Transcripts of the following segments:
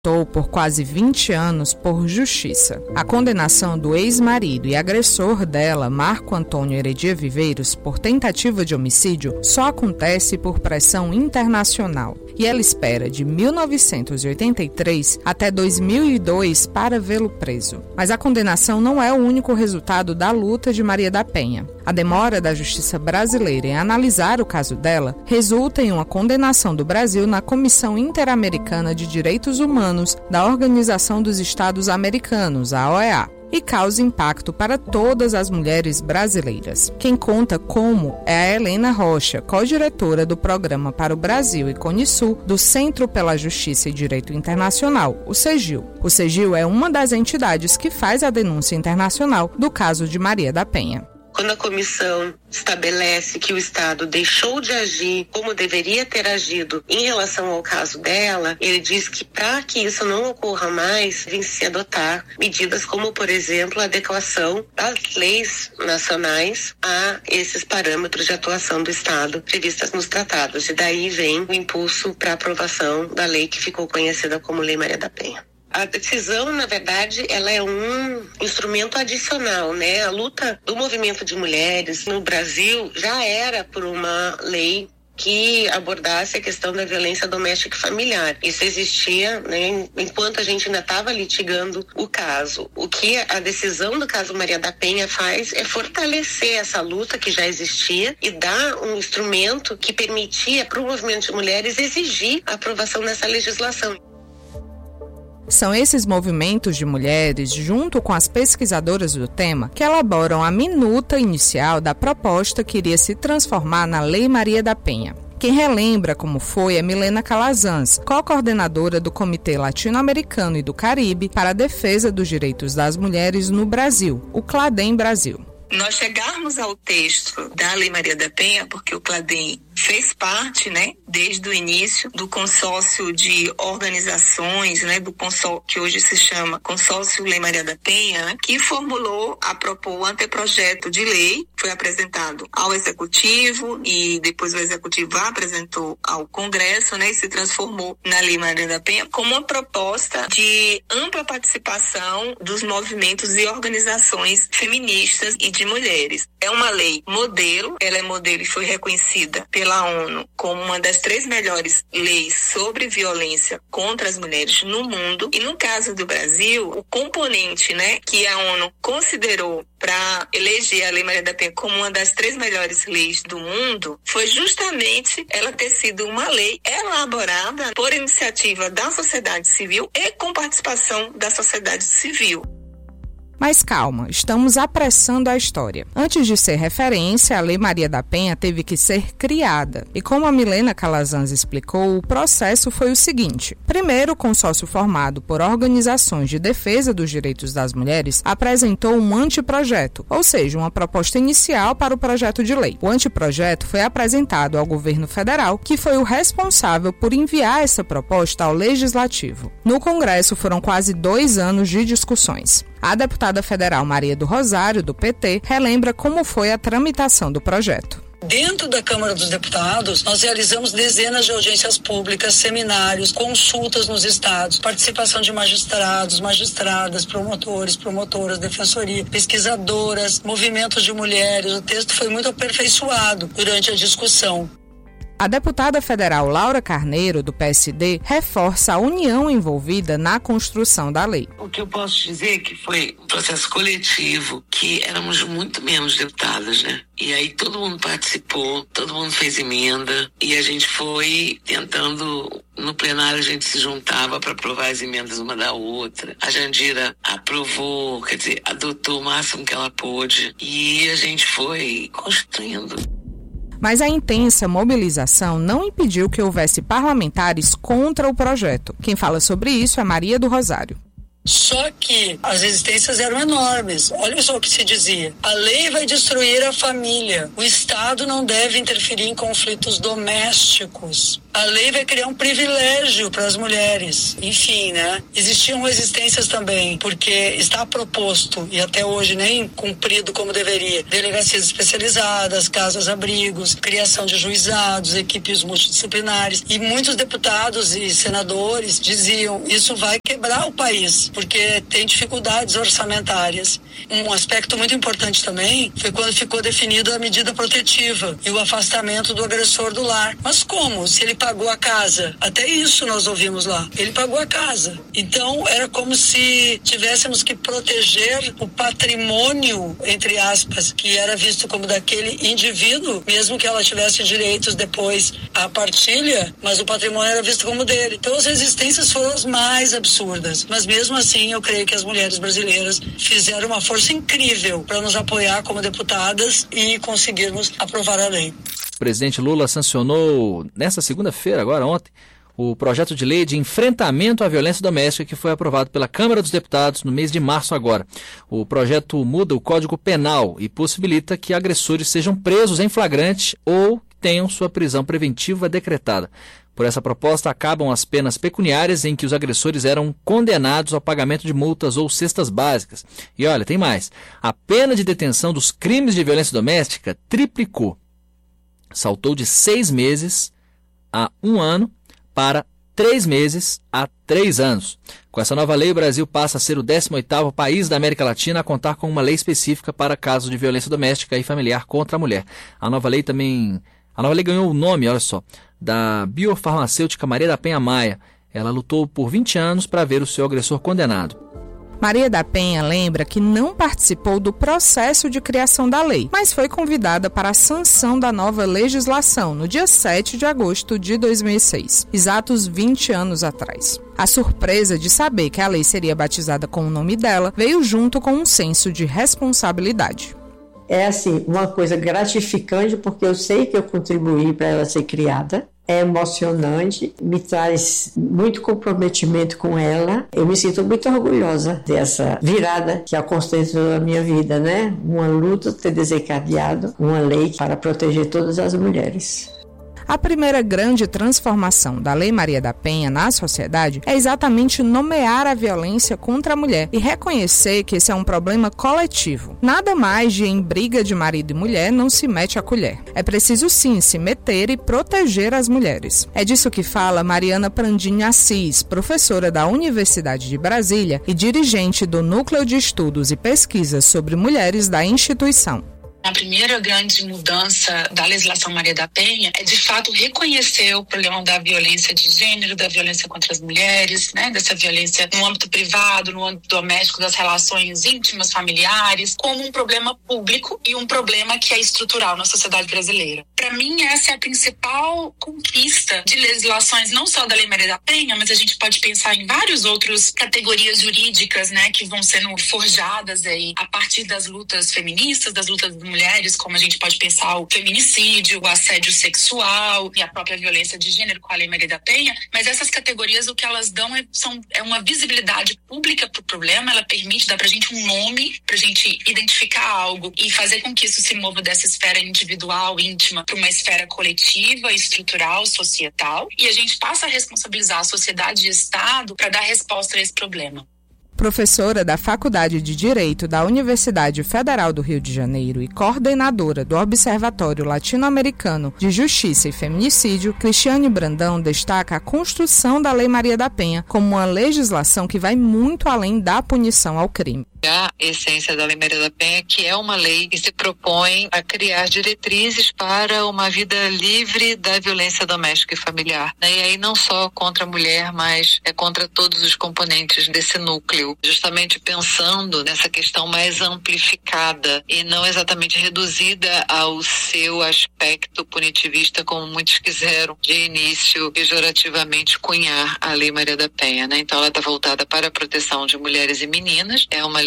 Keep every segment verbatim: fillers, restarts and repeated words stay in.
lutou por quase vinte anos por justiça. A condenação do ex-marido e agressor dela, Marco Antônio Heredia Viveiros, por tentativa de homicídio, só acontece por pressão internacional. E ela espera de mil novecentos e oitenta e três até dois mil e dois para vê-lo preso. Mas a condenação não é o único resultado da luta de Maria da Penha. A demora da justiça brasileira em analisar o caso dela resulta em uma condenação do Brasil na Comissão Interamericana de Direitos Humanos da Organização dos Estados Americanos, a O E A, e causa impacto para todas as mulheres brasileiras. Quem conta como é a Helena Rocha, co-diretora do Programa para o Brasil e Conisul do Centro pela Justiça e Direito Internacional, o CEGIL. O CEGIL é uma das entidades que faz a denúncia internacional do caso de Maria da Penha. Quando a comissão estabelece que o Estado deixou de agir como deveria ter agido em relação ao caso dela, ele diz que para que isso não ocorra mais, tem que se adotar medidas como, por exemplo, a adequação das leis nacionais a esses parâmetros de atuação do Estado previstas nos tratados. E daí vem o impulso para a aprovação da lei que ficou conhecida como Lei Maria da Penha. A decisão, na verdade, ela é um instrumento adicional, né? A luta do movimento de mulheres no Brasil já era por uma lei que abordasse a questão da violência doméstica e familiar. Isso existia, né, enquanto a gente ainda estava litigando o caso. O que a decisão do caso Maria da Penha faz é fortalecer essa luta que já existia e dar um instrumento que permitia para o movimento de mulheres exigir a aprovação dessa legislação. São esses movimentos de mulheres, junto com as pesquisadoras do tema, que elaboram a minuta inicial da proposta que iria se transformar na Lei Maria da Penha. Quem relembra como foi é Milena Calazans, co-coordenadora do Comitê Latino-Americano e do Caribe para a Defesa dos Direitos das Mulheres no Brasil, o CLADEM Brasil. Nós chegarmos ao texto da Lei Maria da Penha, porque o CLADEM fez parte, né, desde o início do consórcio de organizações, né, do consórcio que hoje se chama Consórcio Lei Maria da Penha, né, que formulou, aprovou o anteprojeto de lei, foi apresentado ao Executivo e depois o Executivo apresentou ao Congresso, né, e se transformou na Lei Maria da Penha como uma proposta de ampla participação dos movimentos e organizações feministas e de mulheres. É uma lei modelo, ela é modelo e foi reconhecida pela ONU como uma das três melhores leis sobre violência contra as mulheres no mundo. E no caso do Brasil, o componente, né, que a ONU considerou para eleger a Lei Maria da Penha como uma das três melhores leis do mundo foi justamente ela ter sido uma lei elaborada por iniciativa da sociedade civil e com participação da sociedade civil. Mas calma, estamos apressando a história. Antes de ser referência, a Lei Maria da Penha teve que ser criada. E como a Milena Calazans explicou, o processo foi o seguinte. Primeiro, o consórcio formado por organizações de defesa dos direitos das mulheres apresentou um anteprojeto, ou seja, uma proposta inicial para o projeto de lei. O anteprojeto foi apresentado ao governo federal, que foi o responsável por enviar essa proposta ao Legislativo. No Congresso foram quase dois anos de discussões. A deputada federal Maria do Rosário, do P T, relembra como foi a tramitação do projeto. Dentro da Câmara dos Deputados, nós realizamos dezenas de audiências públicas, seminários, consultas nos estados, participação de magistrados, magistradas, promotores, promotoras, defensoria, pesquisadoras, movimentos de mulheres. O texto foi muito aperfeiçoado durante a discussão. A deputada federal Laura Carneiro, do P S D, reforça a união envolvida na construção da lei. O que eu posso dizer é que foi um processo coletivo, que éramos muito menos deputadas, né? E aí todo mundo participou, todo mundo fez emenda e a gente foi tentando, no plenário a gente se juntava para aprovar as emendas uma da outra. A Jandira aprovou, quer dizer, adotou o máximo que ela pôde e a gente foi construindo. Mas a intensa mobilização não impediu que houvesse parlamentares contra o projeto. Quem fala sobre isso é Maria do Rosário. Só que as resistências eram enormes. Olha só o que se dizia: a lei vai destruir a família, o Estado não deve interferir em conflitos domésticos, a lei vai criar um privilégio para as mulheres. Enfim, né? Existiam resistências também, porque está proposto, e até hoje nem cumprido como deveria, delegacias especializadas, casas-abrigos, criação de juizados, equipes multidisciplinares, e muitos deputados e senadores diziam: isso vai quebrar o país, porque tem dificuldades orçamentárias. Um aspecto muito importante também foi quando ficou definida a medida protetiva e o afastamento do agressor do lar. Mas como? Se ele pagou a casa? Até isso nós ouvimos lá. Ele pagou a casa. Então era como se tivéssemos que proteger o patrimônio, entre aspas, que era visto como daquele indivíduo, mesmo que ela tivesse direitos depois à partilha, mas o patrimônio era visto como dele. Então as resistências foram as mais absurdas. Mas mesmo assim, eu creio que as mulheres brasileiras fizeram uma força incrível para nos apoiar como deputadas e conseguirmos aprovar a lei. O presidente Lula sancionou nesta segunda-feira, agora ontem, o projeto de lei de enfrentamento à violência doméstica que foi aprovado pela Câmara dos Deputados no mês de março agora. O projeto muda o Código Penal e possibilita que agressores sejam presos em flagrante ou tenham sua prisão preventiva decretada. Por essa proposta, acabam as penas pecuniárias em que os agressores eram condenados ao pagamento de multas ou cestas básicas. E olha, tem mais. A pena de detenção dos crimes de violência doméstica triplicou. Saltou de seis meses a um ano para três meses a três anos. Com essa nova lei, o Brasil passa a ser o décimo oitavo país da América Latina a contar com uma lei específica para casos de violência doméstica e familiar contra a mulher. A nova lei também... A nova lei ganhou o nome, olha só, da biofarmacêutica Maria da Penha Maia. Ela lutou por vinte anos para ver o seu agressor condenado. Maria da Penha lembra que não participou do processo de criação da lei, mas foi convidada para a sanção da nova legislação no dia sete de agosto de dois mil e seis, exatos vinte anos atrás. A surpresa de saber que a lei seria batizada com o nome dela veio junto com um senso de responsabilidade. É assim, uma coisa gratificante, porque eu sei que eu contribuí para ela ser criada. É emocionante, me traz muito comprometimento com ela. Eu me sinto muito orgulhosa dessa virada que aconteceu na minha vida, né? Uma luta ter desencadeado uma lei para proteger todas as mulheres. A primeira grande transformação da Lei Maria da Penha na sociedade é exatamente nomear a violência contra a mulher e reconhecer que esse é um problema coletivo. Nada mais de em briga de marido e mulher não se mete a colher. É preciso sim se meter e proteger as mulheres. É disso que fala Mariana Prandini Assis, professora da Universidade de Brasília e dirigente do Núcleo de Estudos e Pesquisas sobre Mulheres da instituição. A primeira grande mudança da legislação Maria da Penha é, de fato, reconhecer o problema da violência de gênero, da violência contra as mulheres, né, dessa violência no âmbito privado, no âmbito doméstico, das relações íntimas, familiares, como um problema público e um problema que é estrutural na sociedade brasileira. Para mim, essa é a principal conquista de legislações, não só da Lei Maria da Penha, mas a gente pode pensar em várias outras categorias jurídicas, né, que vão sendo forjadas aí a partir das lutas feministas, das lutas das mulheres, como a gente pode pensar o feminicídio, o assédio sexual e a própria violência de gênero com a Lei Maria da Penha, mas essas categorias o que elas dão é, são, é uma visibilidade pública para o problema, ela permite dar para a gente um nome, para a gente identificar algo e fazer com que isso se mova dessa esfera individual, íntima, para uma esfera coletiva, estrutural, societal, e a gente passa a responsabilizar a sociedade e o Estado para dar resposta a esse problema. Professora da Faculdade de Direito da Universidade Federal do Rio de Janeiro e coordenadora do Observatório Latino-Americano de Justiça e Feminicídio, Cristiane Brandão destaca a construção da Lei Maria da Penha como uma legislação que vai muito além da punição ao crime. A essência da Lei Maria da Penha, que é uma lei que se propõe a criar diretrizes para uma vida livre da violência doméstica e familiar, né? E aí não só contra a mulher, mas é contra todos os componentes desse núcleo, justamente pensando nessa questão mais amplificada e não exatamente reduzida ao seu aspecto punitivista, como muitos quiseram de início pejorativamente cunhar a Lei Maria da Penha, né? Então ela está voltada para a proteção de mulheres e meninas, é uma lei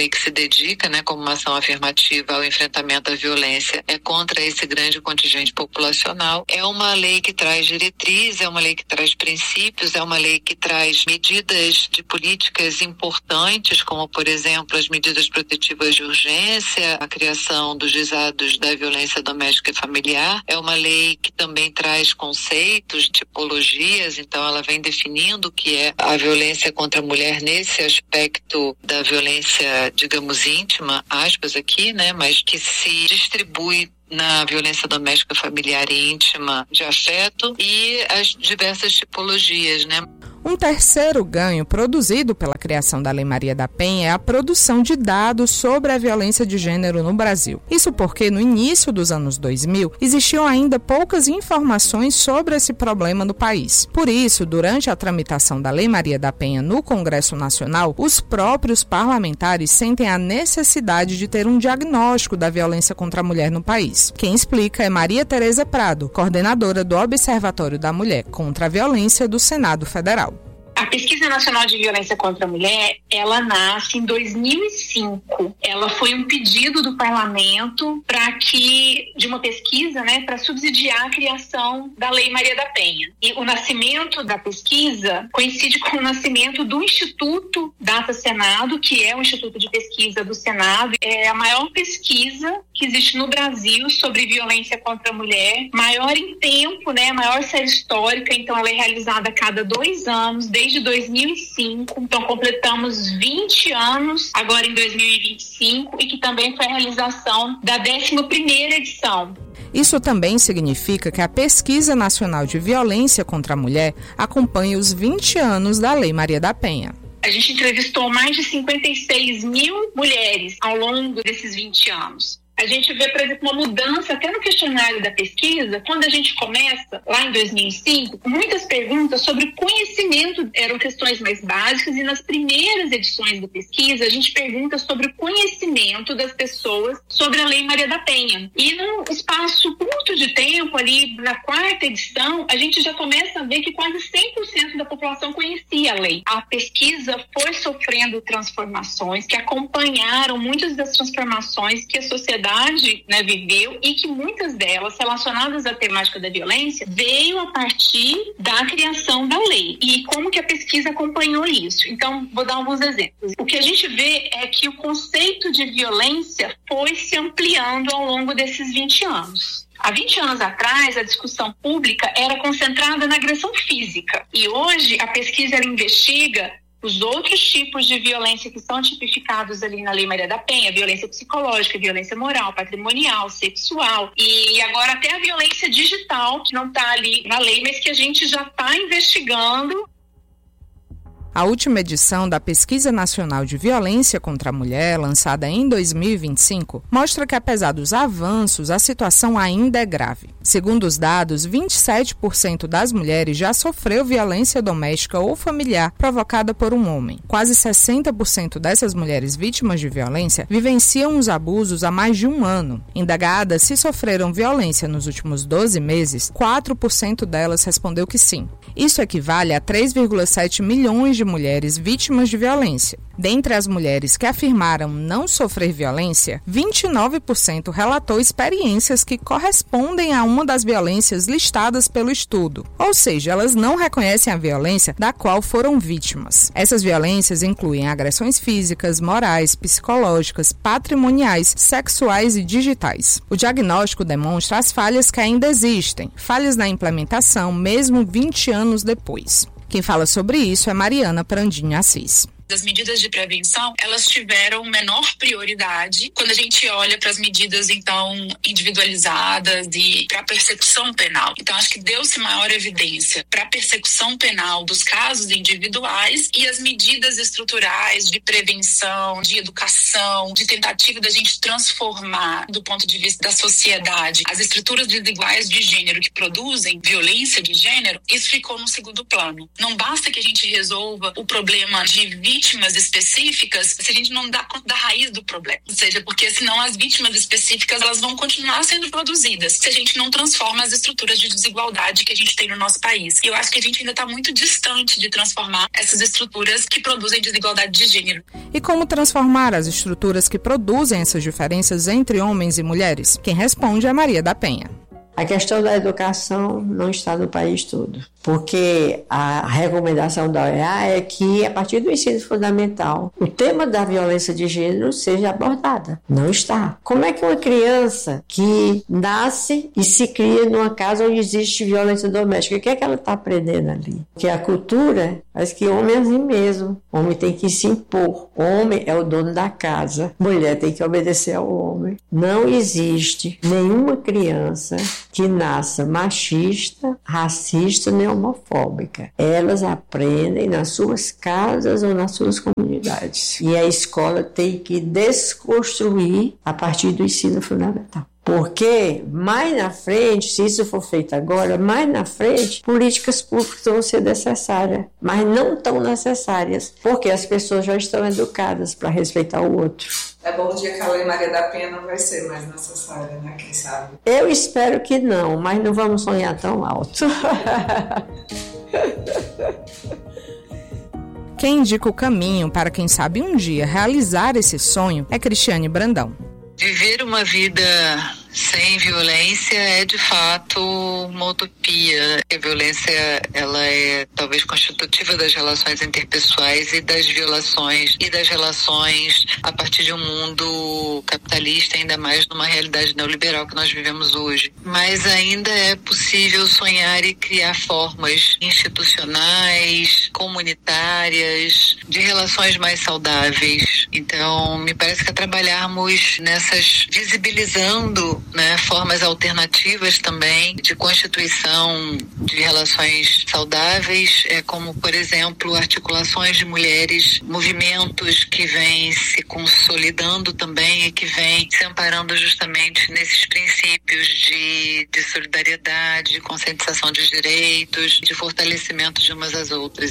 lei que se dedica, né, como uma ação afirmativa ao enfrentamento da violência é contra esse grande contingente populacional. É uma lei que traz diretriz, é uma lei que traz princípios, é uma lei que traz medidas de políticas importantes, como, por exemplo, as medidas protetivas de urgência, a criação dos juizados da violência doméstica e familiar. É uma lei que também traz conceitos, tipologias, então ela vem definindo o que é a violência contra a mulher nesse aspecto da violência, digamos, íntima, aspas aqui, né, mas que se distribui na violência doméstica, familiar e íntima de afeto e as diversas tipologias, né? Um terceiro ganho produzido pela criação da Lei Maria da Penha é a produção de dados sobre a violência de gênero no Brasil. Isso porque, no início dos anos dois mil, existiam ainda poucas informações sobre esse problema no país. Por isso, durante a tramitação da Lei Maria da Penha no Congresso Nacional, os próprios parlamentares sentem a necessidade de ter um diagnóstico da violência contra a mulher no país. Quem explica é Maria Tereza Prado, coordenadora do Observatório da Mulher contra a Violência do Senado Federal. A Pesquisa Nacional de Violência contra a Mulher, ela nasce em dois mil e cinco. Ela foi um pedido do parlamento para que, de uma pesquisa, né, para subsidiar a criação da Lei Maria da Penha. E o nascimento da pesquisa coincide com o nascimento do Instituto Data Senado, que é o Instituto de Pesquisa do Senado. É a maior pesquisa que existe no Brasil sobre violência contra a mulher, maior em tempo, né, maior série histórica, então ela é realizada a cada dois anos, desde dois mil e cinco, então completamos vinte anos agora em dois mil e vinte e cinco e que também foi a realização da décima primeira edição. Isso também significa que a Pesquisa Nacional de Violência contra a Mulher acompanha os vinte anos da Lei Maria da Penha. A gente entrevistou mais de cinquenta e seis mil mulheres ao longo desses vinte anos. A gente vê, por exemplo, uma mudança até no questionário da pesquisa. Quando a gente começa, lá em dois mil e cinco, muitas perguntas sobre conhecimento eram questões mais básicas, e nas primeiras edições da pesquisa a gente pergunta sobre o conhecimento das pessoas sobre a Lei Maria da Penha. E num espaço curto de tempo, ali na quarta edição, a gente já começa a ver que quase cem por cento da população conhecia a lei. A pesquisa foi sofrendo transformações que acompanharam muitas das transformações que a sociedade Né, viveu, e que muitas delas relacionadas à temática da violência veio a partir da criação da lei. E como que a pesquisa acompanhou isso? Então, vou dar alguns exemplos. O que a gente vê é que o conceito de violência foi se ampliando ao longo desses vinte anos. Há vinte anos atrás, a discussão pública era concentrada na agressão física. E hoje, a pesquisa ela investiga os outros tipos de violência que são tipificados ali na Lei Maria da Penha: violência psicológica, violência moral, patrimonial, sexual, e agora até a violência digital, que não está ali na lei, mas que a gente já está investigando. A última edição da Pesquisa Nacional de Violência contra a Mulher, lançada em dois mil e vinte e cinco, mostra que, apesar dos avanços, a situação ainda é grave. Segundo os dados, vinte e sete por cento das mulheres já sofreu violência doméstica ou familiar provocada por um homem. Quase sessenta por cento dessas mulheres vítimas de violência vivenciam os abusos há mais de um ano. Indagadas se sofreram violência nos últimos doze meses, quatro por cento delas respondeu que sim. Isso equivale a três vírgula sete milhões de mulheres vítimas de violência. Dentre as mulheres que afirmaram não sofrer violência, vinte e nove por cento relatou experiências que correspondem a uma das violências listadas pelo estudo. Ou seja, elas não reconhecem a violência da qual foram vítimas. Essas violências incluem agressões físicas, morais, psicológicas, patrimoniais, sexuais e digitais. O diagnóstico demonstra as falhas que ainda existem, falhas na implementação, mesmo vinte anos depois. Quem fala sobre isso é Mariana Prandinha Assis. As medidas de prevenção, elas tiveram menor prioridade quando a gente olha para as medidas, então, individualizadas e para a persecução penal. Então, acho que deu-se maior evidência para a persecução penal dos casos individuais e as medidas estruturais de prevenção, de educação, de tentativa da gente transformar, do ponto de vista da sociedade, as estruturas desiguais de gênero que produzem violência de gênero. Isso ficou no segundo plano. Não basta que a gente resolva o problema de vítimas vítimas específicas se a gente não dá conta da raiz do problema. Ou seja, porque senão as vítimas específicas elas vão continuar sendo produzidas se a gente não transforma as estruturas de desigualdade que a gente tem no nosso país. E eu acho que a gente ainda está muito distante de transformar essas estruturas que produzem desigualdade de gênero. E como transformar as estruturas que produzem essas diferenças entre homens e mulheres? Quem responde é Maria da Penha. A questão da educação não está no país todo, porque a recomendação da O E A é que, a partir do ensino fundamental, o tema da violência de gênero seja abordada. Não está. Como é que uma criança que nasce e se cria numa casa onde existe violência doméstica, o que é que ela está aprendendo ali? Porque a cultura faz que homem é assim mesmo. Homem tem que se impor. Homem é o dono da casa. Mulher tem que obedecer ao homem. Não existe nenhuma criança que nasça machista, racista nem homofóbica. Elas aprendem nas suas casas ou nas suas comunidades. E a escola tem que desconstruir a partir do ensino fundamental. Porque mais na frente, se isso for feito agora, mais na frente, políticas públicas vão ser necessárias, mas não tão necessárias, porque as pessoas já estão educadas para respeitar o outro. É bom o dia que a Lei Maria da Penha não vai ser mais necessária, né? Quem sabe? Eu espero que não, mas não vamos sonhar tão alto. Quem indica o caminho para quem sabe um dia realizar esse sonho é Cristiane Brandão. Viver uma vida sem violência é de fato uma utopia. A violência ela é talvez constitutiva das relações interpessoais e das violações e das relações a partir de um mundo capitalista, ainda mais numa realidade neoliberal que nós vivemos hoje. Mas ainda é possível sonhar e criar formas institucionais, comunitárias, de relações mais saudáveis. Então, me parece que é trabalharmos nessas, visibilizando, né, formas alternativas também de constituição de relações saudáveis, é, como, por exemplo, articulações de mulheres, movimentos que vêm se consolidando também e que vêm se amparando justamente nesses princípios de, de solidariedade, de conscientização de direitos, de fortalecimento de umas às outras.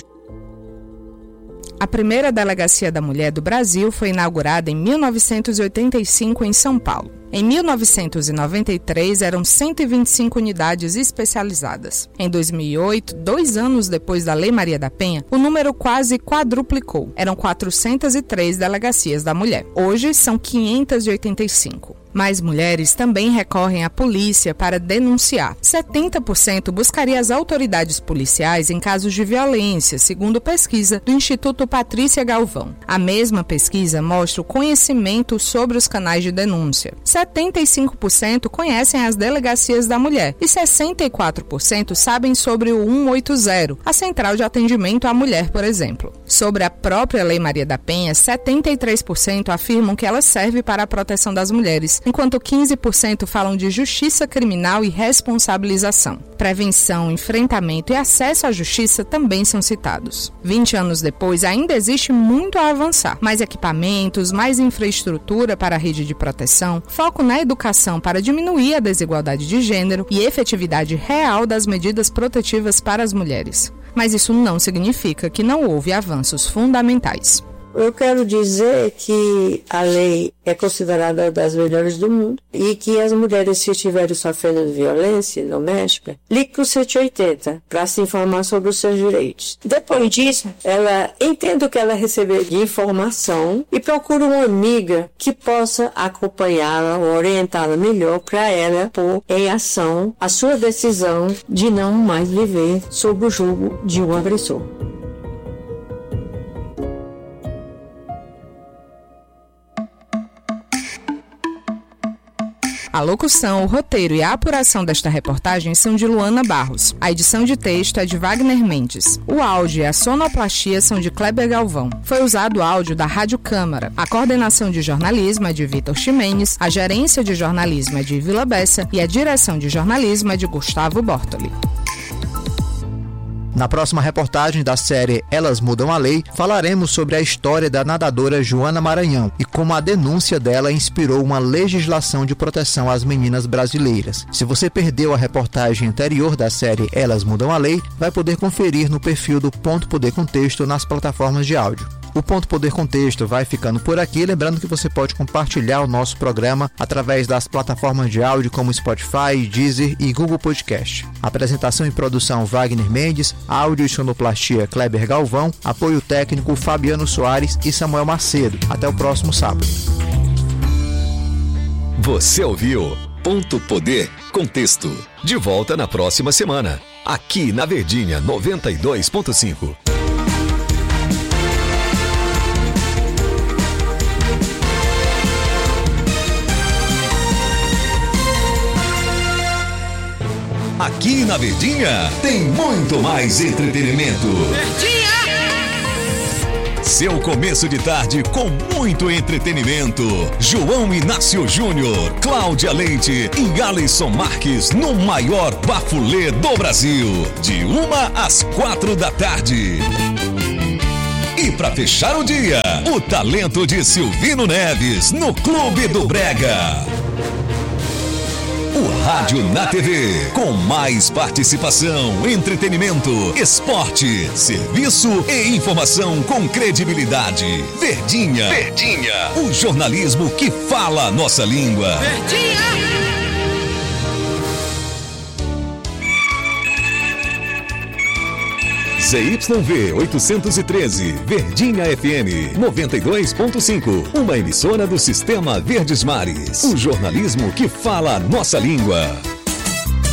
A primeira Delegacia da Mulher do Brasil foi inaugurada em mil novecentos e oitenta e cinco em São Paulo. Em mil novecentos e noventa e três, eram cento e vinte e cinco unidades especializadas. Em dois mil e oito, dois anos depois da Lei Maria da Penha, o número quase quadruplicou. Eram quatrocentas e três delegacias da mulher. Hoje, são quinhentas e oitenta e cinco. Mais mulheres também recorrem à polícia para denunciar. setenta por cento buscaria as autoridades policiais em casos de violência, segundo pesquisa do Instituto Patrícia Galvão. A mesma pesquisa mostra o conhecimento sobre os canais de denúncia. setenta e cinco por cento conhecem as delegacias da mulher e sessenta e quatro por cento sabem sobre o cento e oitenta, a central de atendimento à mulher, por exemplo. Sobre a própria Lei Maria da Penha, setenta e três por cento afirmam que ela serve para a proteção das mulheres, enquanto quinze por cento falam de justiça criminal e responsabilização. Prevenção, enfrentamento e acesso à justiça também são citados. vinte anos depois, ainda existe muito a avançar. Mais equipamentos, mais infraestrutura para a rede de proteção, foco na educação para diminuir a desigualdade de gênero e efetividade real das medidas protetivas para as mulheres. Mas isso não significa que não houve avanços fundamentais. Eu quero dizer que a lei é considerada das melhores do mundo e que as mulheres, se estiverem sofrendo de violência doméstica, ligue para o cento e oitenta para se informar sobre os seus direitos. Depois disso, ela entenda o que ela receber de informação e procura uma amiga que possa acompanhá-la ou orientá-la melhor para ela pôr em ação a sua decisão de não mais viver sob o jugo de um agressor. A locução, o roteiro e a apuração desta reportagem são de Luana Barros. A edição de texto é de Wagner Mendes. O áudio e a sonoplastia são de Kleber Galvão. Foi usado áudio da Rádio Câmara. A coordenação de jornalismo é de Vitor Ximenes, a gerência de jornalismo é de Vila Bessa e a direção de jornalismo é de Gustavo Bortoli. Na próxima reportagem da série Elas Mudam a Lei, falaremos sobre a história da nadadora Joana Maranhão e como a denúncia dela inspirou uma legislação de proteção às meninas brasileiras. Se você perdeu a reportagem anterior da série Elas Mudam a Lei, vai poder conferir no perfil do Ponto Poder Contexto nas plataformas de áudio. O Ponto Poder Contexto vai ficando por aqui, lembrando que você pode compartilhar o nosso programa através das plataformas de áudio como Spotify, Deezer e Google Podcast. Apresentação e produção Wagner Mendes, áudio e sonoplastia Kleber Galvão, apoio técnico Fabiano Soares e Samuel Macedo. Até o próximo sábado. Você ouviu Ponto Poder Contexto. De volta na próxima semana, aqui na Verdinha noventa e dois ponto cinco. Aqui na Verdinha tem muito mais entretenimento. Verdinha! Seu começo de tarde com muito entretenimento. João Inácio Júnior, Cláudia Leite e Alisson Marques no maior bafulê do Brasil. De uma às quatro da tarde. E para fechar o dia, o talento de Silvino Neves no Clube do Brega. O Rádio na T V, com mais participação, entretenimento, esporte, serviço e informação com credibilidade. Verdinha. Verdinha. O jornalismo que fala a nossa língua. Verdinha. Z Y V oitocentos e treze, Verdinha F M noventa e dois ponto cinco, uma emissora do Sistema Verdes Mares. O jornalismo que fala a nossa língua.